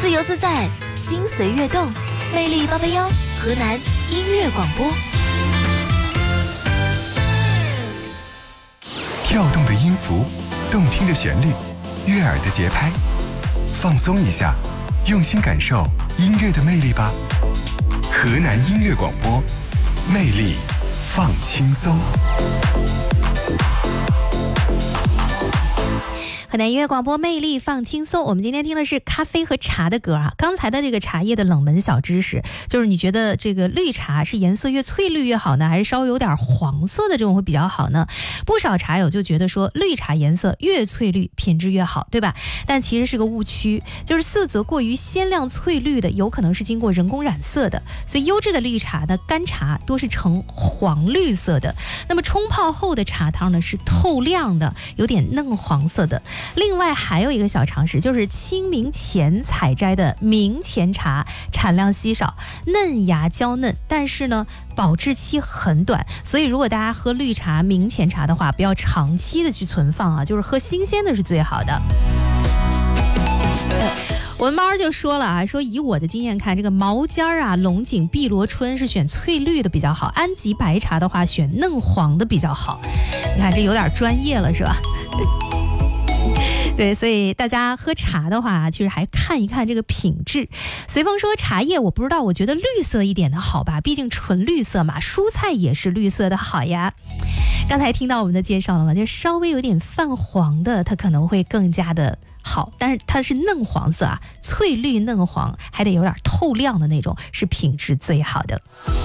自由自在，心随悦动，魅力881，河南音乐广播。 跳动的音符，动听的旋律，悦耳的节拍，放松一下，用心感受音乐的魅力吧。河南音乐广播，魅力放轻松。 河南音乐广播，魅力放轻松。我们今天听的是咖啡和茶的歌啊。刚才的这个茶叶的冷门小知识，就是你觉得这个绿茶是颜色越翠绿越好呢，还是稍微有点黄色的这种会比较好呢？不少茶友就觉得说绿茶颜色越翠绿品质越好，对吧？但其实是个误区，就是色泽过于鲜亮翠绿的有可能是经过人工染色的，所以优质的绿茶的干茶多是呈黄绿色的，那么冲泡后的茶汤呢是透亮的，有点嫩黄色的。另外还有一个小常识，就是清明前采摘的明前茶产量稀少，嫩芽娇嫩，但是呢保质期很短，所以如果大家喝绿茶明前茶的话，不要长期的去存放啊，就是喝新鲜的是最好的。我们猫就说了啊，说以我的经验看，这个毛尖啊、龙井、碧螺春是选翠绿的比较好，安吉白茶的话选嫩黄的比较好。你看这有点专业了是吧？对，所以大家喝茶的话，其实还看一看这个品质。随风说茶叶我不知道，我觉得绿色一点的好吧，毕竟纯绿色嘛，蔬菜也是绿色的好呀。刚才听到我们的介绍了吗？就稍微有点泛黄的，它可能会更加的好，但是它是嫩黄色啊，翠绿嫩黄，还得有点透亮的那种，是品质最好的。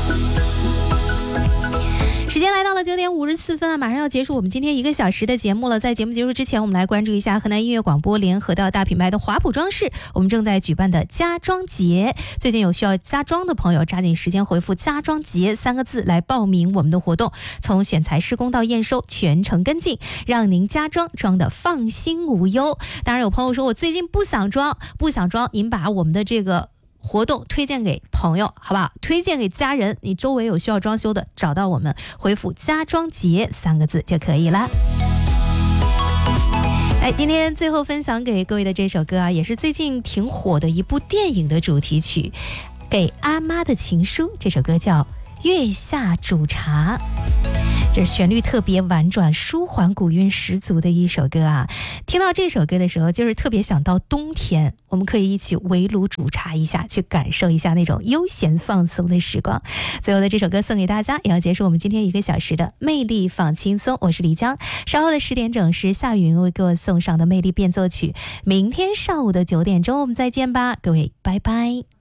时间来到了9点54分啊，马上要结束我们今天1个小时的节目了。在节目结束之前，我们来关注一下河南音乐广播联合到大品牌的华普装饰，我们正在举办的家装节。最近有需要家装的朋友，抓紧时间回复家装节3个字来报名我们的活动，从选材施工到验收全程跟进，让您家装装的放心无忧。当然有朋友说我最近不想装，您把我们的这个活动推荐给朋友好不好？推荐给家人，你周围有需要装修的，找到我们回复家装节3个字就可以了。今天最后分享给各位的这首歌啊，也是最近挺火的一部电影的主题曲，给阿妈的情书。这首歌叫月下煮茶，这旋律特别婉转，舒缓古韵十足的一首歌啊。听到这首歌的时候，就是特别想到冬天，我们可以一起围炉煮茶一下，去感受一下那种悠闲放松的时光。最后的这首歌送给大家，也要结束我们今天1个小时的魅力放轻松。我是李江，稍后的10点整是夏云为各位送上的魅力变奏曲。明天上午的9点钟我们再见吧，各位拜拜。